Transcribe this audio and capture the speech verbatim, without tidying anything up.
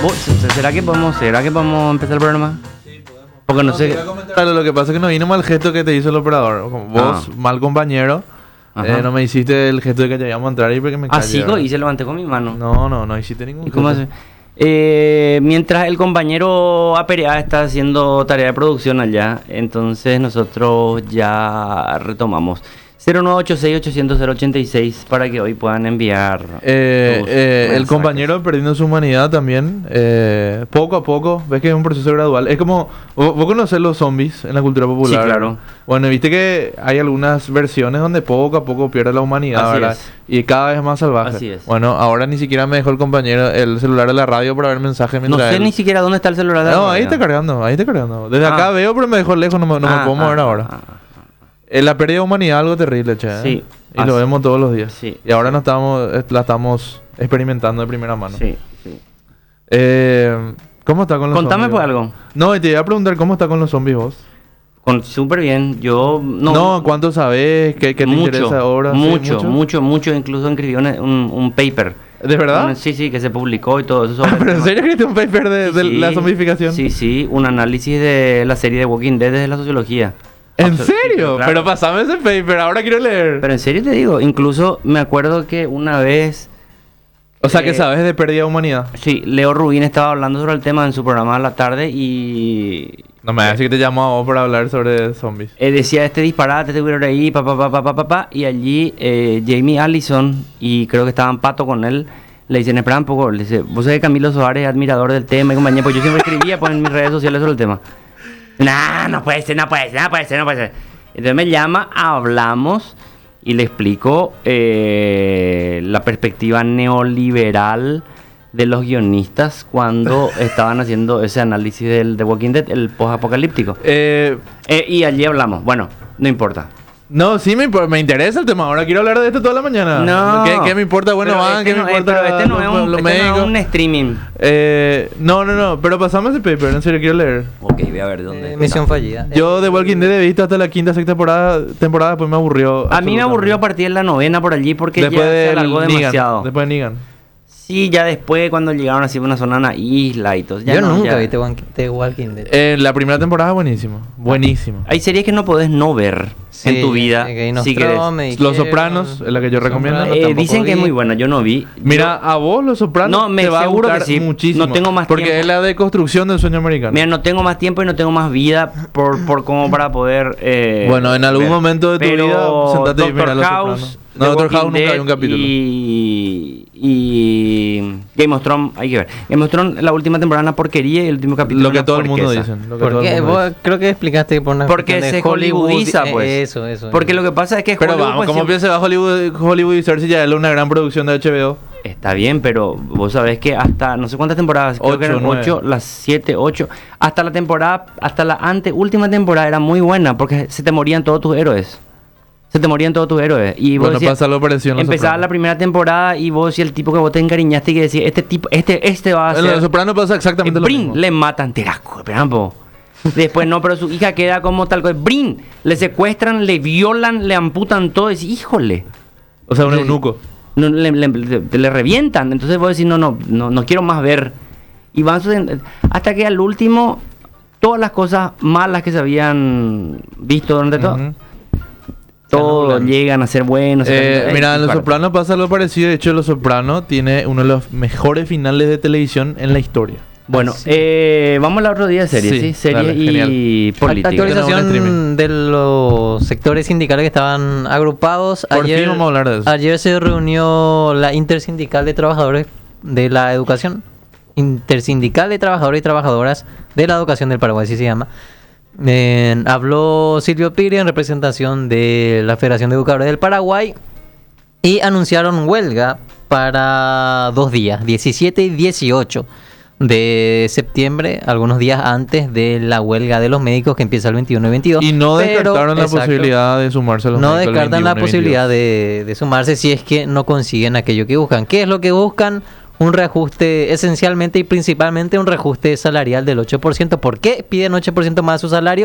¿Vos, ¿Será que podemos, será que podemos empezar el programa? Sí, podemos. Porque no, No, sé. te iba a comentar algo, lo que pasa es que no vino mal gesto que te hizo el operador. Como vos, Ah. mal compañero, Ajá. eh, no me hiciste el gesto de que te íbamos a entrar ahí porque me Así callé, ¿verdad? y se levanté con mi mano. No, no, no hiciste ningún ¿Y cómo gesto. hace? Eh, mientras el compañero Aperea está haciendo tarea de producción allá, entonces nosotros ya retomamos. cero nueve ocho seis ochocientos cero ochenta y seis para que hoy puedan enviar. Eh, sus eh, el mensajes. compañero perdiendo su humanidad también, eh, poco a poco, ves que es un proceso gradual. Es como, vos, vos conocés los zombies en la cultura popular. Sí, claro. ¿Verdad? Bueno, viste que hay algunas versiones donde poco a poco pierde la humanidad, Así ¿verdad? es. Y cada vez más salvaje. Así es. Bueno, ahora ni siquiera me dejó el compañero el celular de la radio para ver mensajes No mientras sé él- ni siquiera dónde está el celular de la No, radio. ahí está cargando, ahí está cargando. Desde Ah. acá veo, pero me dejó lejos, no me, no me Ah, puedo mover ah, ahora. ah, ah. Eh, la pérdida de humanidad es algo terrible, che. ¿eh? Sí. Y lo Así- vemos todos los días. Sí. Y ahora no estamos, eh, la estamos experimentando de primera mano. Sí, sí. Eh, ¿Cómo está con los Contame zombies? pues vos? algo. No, y te iba a preguntar cómo está con los zombies vos. Con súper bien. Yo no. No, ¿cuánto sabes? ¿Qué, qué te mucho, interesa ahora? Sí, mucho, mucho, mucho. Incluso escribí un, un, un paper. ¿De verdad? Un- sí, sí, que se publicó y todo eso. sobre Ah, el ¿pero en tema. serio escribiste un paper de, de Sí, la zombificación? Sí, sí, un análisis de la serie de Walking Dead desde la sociología. ¿En Absol- sí, serio? claro. Pero pasame ese paper, ahora quiero leer. Pero en serio te digo, incluso me acuerdo que una vez, o sea, que eh, sabes de pérdida de humanidad. sí, Leo Rubín estaba hablando sobre el tema en su programa de la tarde y No me vas a decir que te llamó a vos para hablar sobre zombies. eh, decía este disparate, este güey ahí, pa, pa, pa, pa, pa, pa, pa, y allí eh, Jamie Allison, y creo que estaban Pato con él, le dicen, espera un poco, le dice, vos sabés que Camilo Soares es admirador del tema y compañía, pues yo siempre escribía pues, en mis redes sociales sobre el tema. Nah, no puede ser, no puede ser, no puede ser, no puede ser. Entonces me llama, hablamos y le explico eh, la perspectiva neoliberal de los guionistas cuando estaban haciendo ese análisis del The Walking Dead, el post-apocalíptico. Eh, Eh, y allí hablamos. Bueno, no importa. no, sí me, impo- me interesa el tema. Ahora quiero hablar de esto toda la mañana. No. ¿Qué, qué me importa? Bueno, Pero van, este ¿qué no, me eh, importa? pero este no es los- un, los este no es médicos? un streaming. Eh, no, no, no. Pero pasame ese paper, en serio, quiero leer. Ok, voy a ver de dónde. Eh, misión fallida. Yo de Walking Dead he visto hasta la quinta, sexta temporada, temporada después me aburrió. A mí me aburrió a absolutamente. partir de la novena por allí porque Después ya se de alargó demasiado. Después de Negan. Sí, ya después cuando llegaron así a una zona, una isla y todo. Ya Yo no, nunca ya- vi The Walking- The Walking Dead. Eh, la primera temporada es buenísima. Buenísima. Hay series que no podés no ver en Sí, tu vida. eh, Game of si querés. Thrones, me Los dijeron, Sopranos es la que yo recomiendo. Sopranos Eh, tampoco dicen que es vi. muy buena, yo no vi. Mira, a vos Los Sopranos No, me te va a seguro que gustar sí. muchísimo. No tengo más Porque tiempo. es la deconstrucción del sueño americano. Mira, no tengo más tiempo y no tengo más vida por, por como para poder. eh, Bueno, en algún ver. momento de tu Pero vida, sentate y Doctor mira Los House, Sopranos. The No, Doctor Walking House nunca Dead hay un capítulo. Y, y Game of Thrones, hay que ver. Game of Thrones, la última temporada una porquería y el último capítulo Lo que una todo el mundo porqueza. dice. Lo que todo ¿Por el qué? mundo Vos dice. creo que explicaste por una Porque cuestión de se hollywoodiza, eh, pues. Eso, eso. Porque eso. lo que pasa es que Pero Hollywood, vamos, pues, ¿cómo siempre- piensa va Hollywood, Hollywoodizar si ya es una gran producción de H B O? Está bien, pero vos sabés que hasta no sé cuántas temporadas, creo que Ocho, eran nueve. ocho, las siete, ocho, hasta la temporada, hasta la anteúltima temporada era muy buena porque se te morían todos tus héroes. Se te morían todos tus héroes. Y vos Bueno, decías- pasa algo parecido en Los empezaba Sopranos. la primera temporada y vos y el tipo que vos te encariñaste y que decís, este tipo, este, este va a En ser. Los Sopranos pasa exactamente Eh, lo Brin, mismo. le matan, teraco, esperan, po. Después no, pero su hija queda como tal cosa. Brin, le secuestran, le violan, le amputan todo. Y decís, híjole. O sea, un Sí. eunuco. No, le, le- le- le revientan. Entonces vos decís, no, no, no, no quiero más ver. Y van sucediendo- hasta que al último, todas las cosas malas que se habían visto durante todo, Ujú. todo anulan. llegan a ser buenos. se Eh, calientan, mira, eh, en Los claro. Sopranos pasa algo parecido. De hecho, Los Sopranos tiene uno de los mejores finales de televisión en la historia. Bueno, Ah, sí. eh, vamos al otro día de series, Sí, ¿sí? Series dale, y genial. política. Tenemos un Actualización streaming. de los sectores sindicales que estaban agrupados. Por ayer, fin vamos a hablar de eso. Ayer se reunió la Intersindical de Trabajadores de la Educación. Intersindical de Trabajadores y Trabajadoras de la Educación del Paraguay, así se llama. Eh, habló Silvio Piri en representación de la Federación de Educadores del Paraguay y anunciaron huelga para dos días, diecisiete y dieciocho de septiembre, algunos días antes de la huelga de los médicos que empieza el veintiuno y veintidós. Y no Pero, descartaron la exacto, posibilidad de sumarse a los no médicos el descartan la veintiuno y posibilidad veintidós. de, de sumarse si es que no consiguen aquello que buscan. ¿Qué es lo que buscan? Un reajuste, esencialmente y principalmente un reajuste salarial del ocho por ciento. ¿Por qué piden ocho por ciento más de su salario?